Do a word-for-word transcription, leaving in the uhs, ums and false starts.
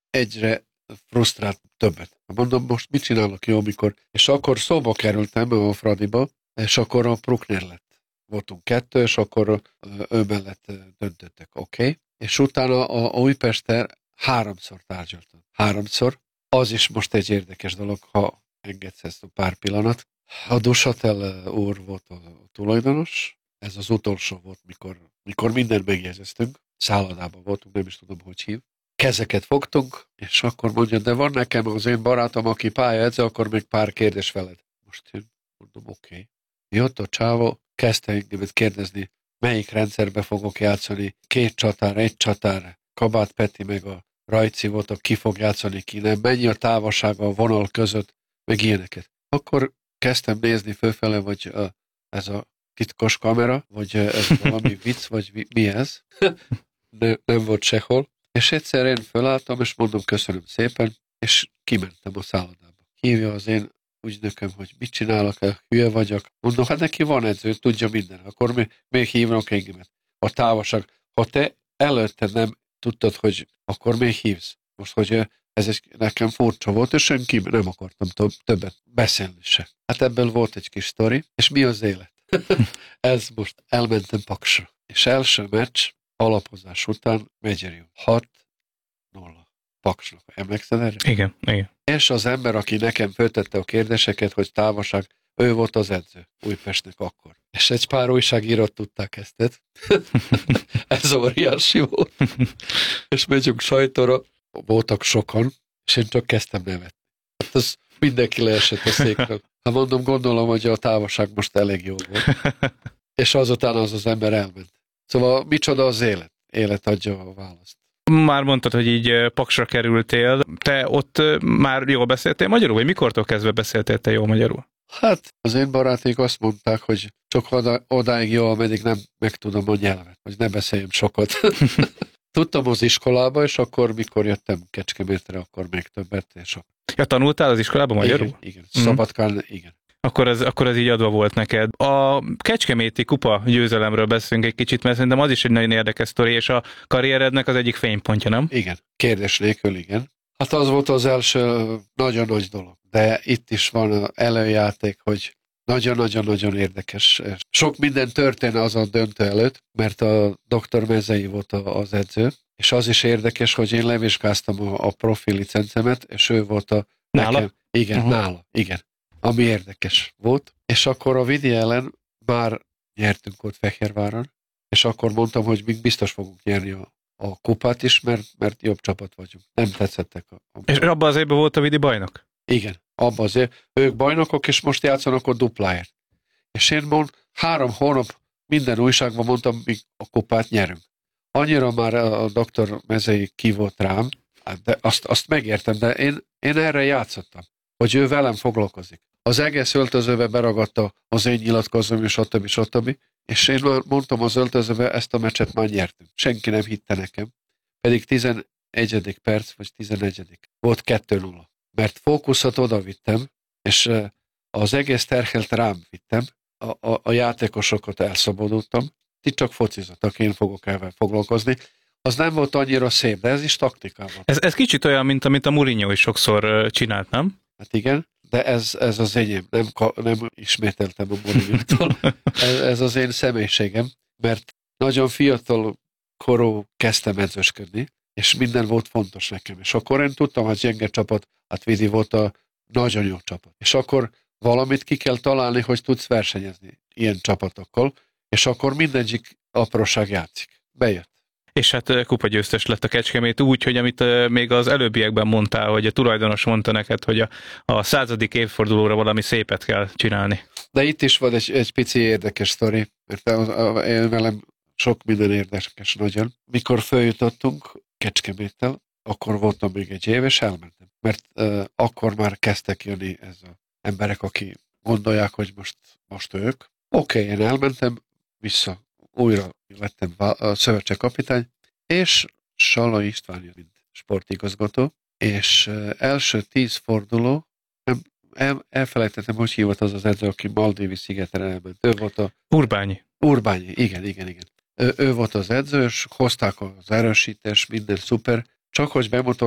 egyre frusztrált többet. Mondom, most mit csinálok jó, amikor... És akkor szóba kerültem a Fradiba, és akkor a Bruckner lett. Voltunk kettő, és akkor ő mellett döntöttek, oké. Okay. És utána a Újpesttel háromszor tárgyaltam. Háromszor. Az is most egy érdekes dolog, ha engedsz ezt a pár pillanat. A Dusatel úr volt a tulajdonos, ez az utolsó volt, mikor, mikor mindent megjegyeztünk. Szállodában voltunk, nem is tudom, hogy hív. Kezeket fogtunk, és akkor mondja, de van nekem az én barátom, aki pályaedző, akkor még pár kérdés veled. Most én mondom, oké. Okay. Jött a csávó, kezdte engemet kérdezni, melyik rendszerbe fogok játszani, két csatár, egy csatár, Kabát Peti meg a Rajci voltak, ki fog játszani, ki nem, mennyi a távolsága a vonal között, meg ilyeneket. Akkor kezdtem nézni fölfele, hogy uh, ez a titkos kamera, vagy uh, ez valami vicc, vagy mi ez. ne, nem volt sehol. És egyszer én fölálltam, és mondom, köszönöm szépen, és kimentem a szállodába. Hívja az én ügynököm, hogy mit csinálok, hülye vagyok. Mondom, hát neki van edző, tudja minden. Akkor még, még hívnak engemet. A távolság. Ha te előtte nem tudtad, hogy akkor még hívsz. Most, hogy ez egy, nekem furcsa volt, és senki nem akartam több, többet beszélni se. Hát ebből volt egy kis sztori, és mi az élet? Ez most elmentem Paksra. És első meccs, alapozás után Megyeri hat nulla Paksnak. Emlékszel erre? Igen, igen. És az ember, aki nekem föltette a kérdéseket, hogy távolság, ő volt az edző Újpestnek akkor. És egy pár újságírót tudták ezt. Ez óriási volt. És megyünk sajtóra, voltak sokan, és én csak kezdtem nevetni. Hát az mindenki leesett a székről. Hát mondom, gondolom, hogy a távolság most elég jó volt. És azután az az ember elment. Szóval micsoda az élet? Élet adja a választ. Már mondtad, hogy így Paksra kerültél. Te ott már jól beszéltél magyarul, vagy mikortól kezdve beszéltél te jól magyarul? Hát az én baráték azt mondták, hogy csak oda, odáig jó, ameddig nem megtudom a nyelvet, hogy ne beszéljem sokat. Tudtam az iskolába, és akkor, mikor jöttem Kecskemétre, akkor még többet. És akkor... Ja, tanultál az iskolában magyarul? Igen, igen. Szabadkán, igen. Akkor ez, akkor ez így adva volt neked. A kecskeméti kupa győzelemről beszélünk egy kicsit, mert szerintem az is egy nagyon érdekes sztori, és a karrierednek az egyik fénypontja, nem? Igen, kérdés nélkül, igen. Hát az volt az első nagyon nagy dolog. De itt is van előjáték, hogy nagyon-nagyon-nagyon érdekes. Sok minden történt az a döntő előtt, mert a doktor Mezei volt az edző, és az is érdekes, hogy én levizsgáztam a, a profi licencemet, és ő volt a... Nála? Nekem, igen, uh-huh. nála, igen. Ami érdekes volt. És akkor a Vidi ellen már nyertünk ott Fehérváron, és akkor mondtam, hogy még biztos fogunk nyerni a, a kupát is, mert, mert jobb csapat vagyunk. Nem tetszettek. A, a... És abban az évben volt a Vidi bajnok? Igen, abban az évben. Ők bajnokok, és most játszanak a dupláért. És én mond, három hónap minden újságban mondtam, míg a kupát nyerünk. Annyira már a doktor Mezei ki volt rám, de azt, azt megértem, de én, én erre játszottam, hogy ő velem foglalkozik. Az egész öltözőbe beragadta az én nyilatkozom, és stb. stb. És én már mondtam az öltözőbe, ezt a meccset már nyertünk. Senki nem hitte nekem. Pedig tizenegyedik perc, vagy tizenegyedik Volt kettő nulla Mert fókuszot oda vittem, és az egész terhelt rám vittem, a, a, a játékosokat elszabadultam, ti csak focizottak, én fogok elvel foglalkozni. Az nem volt annyira szép, de ez is taktikában. Ez, ez kicsit olyan, mint amit a Mourinho is sokszor csinált, nem? Hát igen, de ez, ez az enyém, nem, nem ismételtem a Mourinho-tól. Ez, ez az én személyiségem, mert nagyon fiatal korú kezdtem edzősködni, és minden volt fontos nekem. És akkor én tudtam, hogy gyenge csapat, hát Vidi volt a nagyon jó csapat. És akkor valamit ki kell találni, hogy tudsz versenyezni ilyen csapatokkal, és akkor mindegyik apróság játszik. Bejött. És hát kupagyőztes lett a Kecskemét úgy, hogy amit még az előbbiekben mondtál, hogy a tulajdonos mondta neked, hogy a, a századik évfordulóra valami szépet kell csinálni. De itt is van egy, egy pici érdekes sztori, mert én velem sok minden érdekes nagyon. Mikor följutottunk Kecskeméttel, akkor voltam még egy év, és elmentem. Mert uh, akkor már kezdtek jönni ez az emberek, akik gondolják, hogy most, most ők. Oké, okay, én elmentem, vissza újra lettem a szövetségkapitány, és Salai István jött, mint sportigazgató, és uh, első tíz forduló, nem, el, elfelejtettem, hogy hívott az az edző, aki Maldívi szigetre elment. Ő volt a... Urbányi. Urbányi, igen, igen, igen. Ő, ő volt az edző, és hozták az erősítés, minden szuper, csak hogy bemutatták,